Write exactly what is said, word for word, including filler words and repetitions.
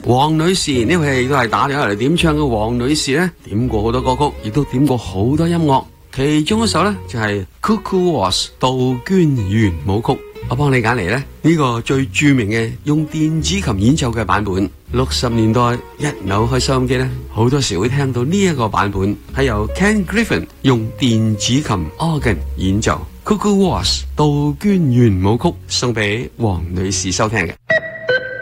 黃女士呢位亦都係打電話嚟點唱嘅黃女士呢，點過好多歌曲，亦都點過好多音樂，其中一首呢，就係、是、Cuckoo Was 杜鵑圓舞曲，我幫你揀嚟呢，呢、這個最著名嘅用電子琴演奏嘅版本。六十年代一扭開收音機呢，好多時會聽到呢一個版本係由 Ken Griffin 用電子琴 organ 演奏 Cuckoo Was 杜鵑圓舞曲，送俾黃女士收聽嘅。